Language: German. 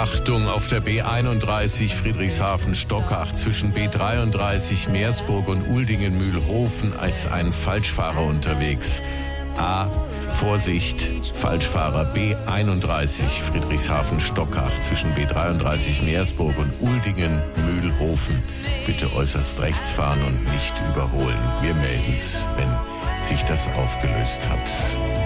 Achtung, auf der B31 Friedrichshafen-Stockach zwischen B33 Meersburg und Uldingen-Mühlhofen ist ein Falschfahrer unterwegs. A. Vorsicht, Falschfahrer B31 Friedrichshafen-Stockach zwischen B33 Meersburg und Uldingen-Mühlhofen. Bitte äußerst rechts fahren und nicht überholen. Wir melden's, wenn sich das aufgelöst hat.